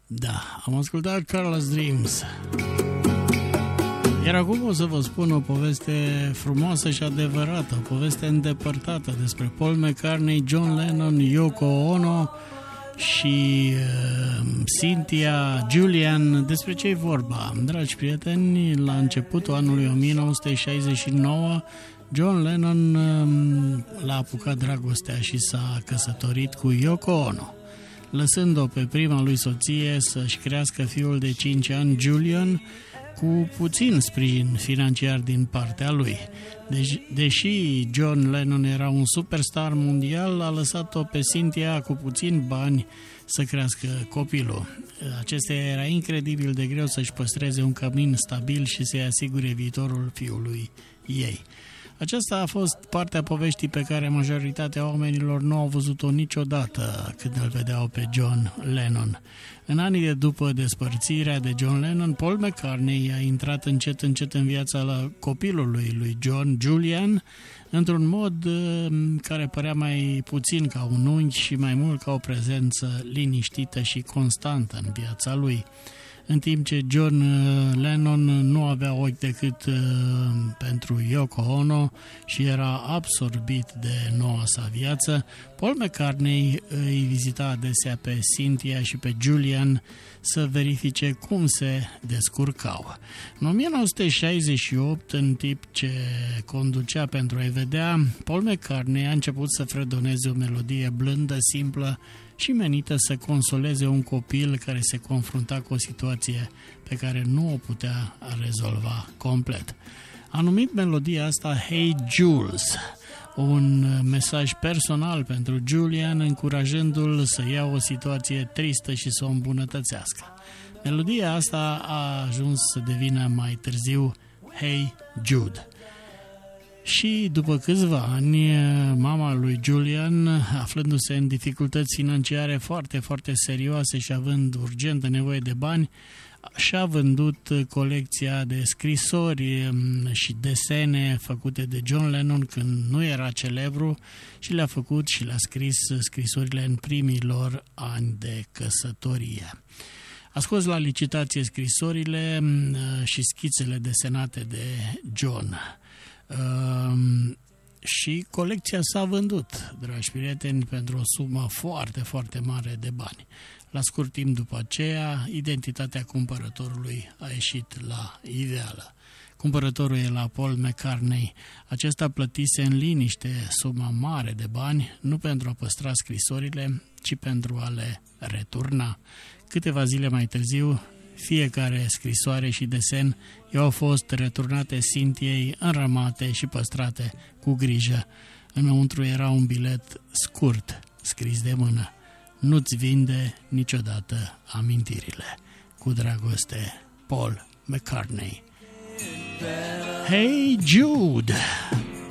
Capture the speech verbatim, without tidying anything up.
Da, am ascultat Carlos Dreams. Iar acum o să vă spun o poveste frumoasă și adevărată, o poveste îndepărtată despre Paul McCartney, John Lennon, Yoko Ono și uh, Cynthia, Julian. Despre ce e vorba? Dragi prieteni, la începutul anului o mie nouă sute șaizeci și nouă, John Lennon uh, l-a apucat dragostea și s-a căsătorit cu Yoko Ono, lăsând-o pe prima lui soție să-și crească fiul de cinci ani, Julian, cu puțin sprijin financiar din partea lui. Deci, deși John Lennon era un superstar mondial, a lăsat-o pe Cynthia cu puțin bani să crească copilul. Acesta era incredibil de greu să-și păstreze un cămin stabil și să-i asigure viitorul fiului ei. Aceasta a fost partea poveștii pe care majoritatea oamenilor nu au văzut-o niciodată când îl vedeau pe John Lennon. În anii de după despărțirea de John Lennon, Paul McCartney a intrat încet încet în viața la copilului lui John, Julian, într-un mod care părea mai puțin ca un unchi și mai mult ca o prezență liniștită și constantă în viața lui. În timp ce John Lennon nu avea ochi decât pentru Yoko Ono și era absorbit de noua sa viață, Paul McCartney îi vizita adesea pe Cynthia și pe Julian să verifice cum se descurcau. În o mie nouă sute șaizeci și opt, în timp ce conducea pentru a-i vedea, Paul McCartney a început să fredoneze o melodie blândă, simplă și menită să consoleze un copil care se confrunta cu o situație pe care nu o putea rezolva complet. A numit melodia asta Hey Jules, un mesaj personal pentru Julian, încurajându-l să ia o situație tristă și să o îmbunătățească. Melodia asta a ajuns să devină mai târziu Hey Jude. Și după câțiva ani, mama lui Julian, aflându-se în dificultăți financiare foarte, foarte serioase și având urgentă nevoie de bani, și-a vândut colecția de scrisori și desene făcute de John Lennon când nu era celebru și le-a făcut și le-a scris scrisorile în primii lor ani de căsătorie. A scos la licitație scrisorile și schițele desenate de John. Uh, și colecția s-a vândut, dragi prieteni, pentru o sumă foarte, foarte mare de bani. La scurt timp după aceea, identitatea cumpărătorului a ieșit la iveală. Cumpărătorul era Paul McCartney. Acesta plătise în liniște suma mare de bani, nu pentru a păstra scrisorile, ci pentru a le returna. Câteva zile mai târziu, fiecare scrisoare și desen i-au fost returnate Cynthiei, înrămate și păstrate cu grijă. Înăuntru era un bilet scurt, scris de mână: nu-ți vinde niciodată amintirile. Cu dragoste, Paul McCartney. Hey Jude!